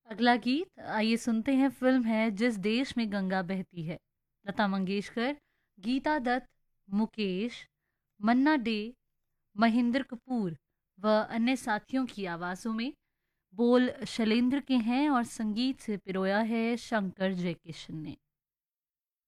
अगला गीत आइए सुनते हैं। फिल्म है जिस देश में गंगा बहती है। लता मंगेशकर, गीता दत्त, मुकेश, मन्ना डे, महेंद्र कपूर व अन्य साथियों की आवाज़ों में। बोल शैलेंद्र के हैं और संगीत से पिरोया है शंकर जयकिशन ने।